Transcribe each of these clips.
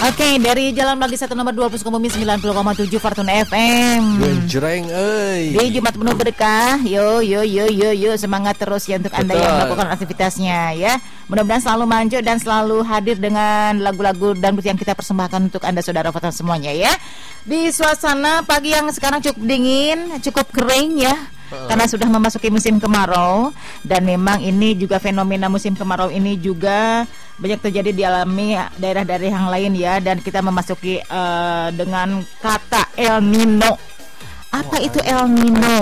Oke, dari Jalan Lagi 1 nomor 20 Sukabumi 90,7 Fortuna FM. Genjreng euy. Di Jumat penuh berkah. Yo semangat terus ya untuk Anda yang melakukan aktivitasnya ya. Mudah-mudahan selalu maju dan selalu hadir dengan lagu-lagu dangdut yang kita persembahkan untuk Anda saudara Fortuna semuanya ya. Di suasana pagi yang sekarang cukup dingin, cukup kering ya. Karena sudah memasuki musim kemarau. Dan memang ini juga fenomena musim kemarau ini juga banyak terjadi dialami daerah-daerah yang lain ya. Dan kita memasuki dengan kata El Nino. Apa itu El Nino?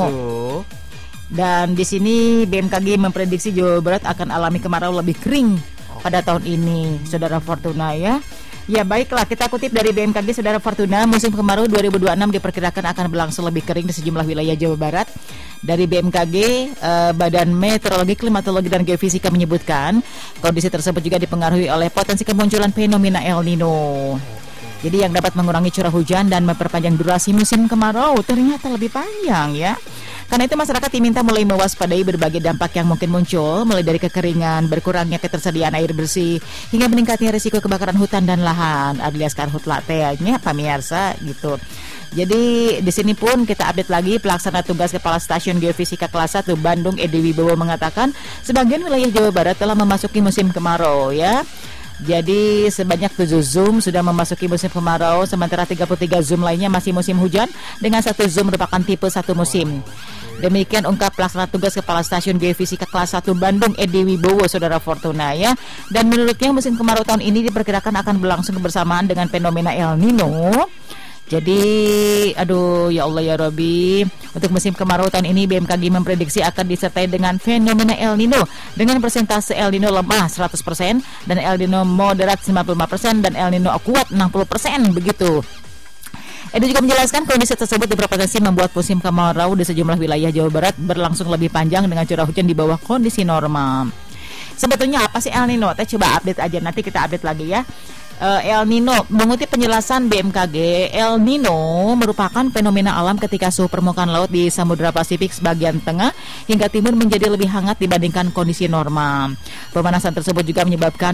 Dan di sini BMKG memprediksi Jawa Barat akan alami kemarau lebih kering pada tahun ini, saudara Fortuna ya. Ya baiklah, kita kutip dari BMKG saudara Fortuna, musim kemarau 2026 diperkirakan akan berlangsung lebih kering di sejumlah wilayah Jawa Barat. Dari BMKG, Badan Meteorologi, Klimatologi dan Geofisika menyebutkan kondisi tersebut juga dipengaruhi oleh potensi kemunculan fenomena El Nino. Jadi yang dapat mengurangi curah hujan dan memperpanjang durasi musim kemarau ternyata lebih panjang ya. Karena itu masyarakat diminta mulai mewaspadai berbagai dampak yang mungkin muncul, mulai dari kekeringan, berkurangnya ketersediaan air bersih, hingga meningkatnya risiko kebakaran hutan dan lahan alias karhutla teanya pemirsa gitu. Jadi di sini pun kita update lagi, pelaksana tugas Kepala Stasiun Geofisika Kelas 1 Bandung Edi Wibowo mengatakan sebagian wilayah Jawa Barat telah memasuki musim kemarau ya. Jadi sebanyak 7 zoom sudah memasuki musim kemarau, sementara 33 zoom lainnya masih musim hujan dengan 1 zoom merupakan tipe 1 musim. Demikian ungkap pelaksana tugas Kepala Stasiun Geofisika Kelas 1 Bandung Edi Wibowo saudara Fortuna ya. Dan menurutnya musim kemarau tahun ini diperkirakan akan berlangsung bersamaan dengan fenomena El Nino. Jadi, aduh ya Allah ya Rabbi, untuk musim kemarau tahun ini BMKG memprediksi akan disertai dengan fenomena El Nino dengan persentase El Nino lemah 100% dan El Nino moderat 95% dan El Nino kuat 60% begitu. Edo juga menjelaskan kondisi tersebut berpotensi membuat musim kemarau di sejumlah wilayah Jawa Barat berlangsung lebih panjang dengan curah hujan di bawah kondisi normal. Sebetulnya apa sih El Nino? Coba update aja, nanti kita update lagi ya. El Nino, mengutip penjelasan BMKG, El Nino merupakan fenomena alam ketika suhu permukaan laut di Samudra Pasifik sebagian tengah hingga timur menjadi lebih hangat dibandingkan kondisi normal. Pemanasan tersebut juga menyebabkan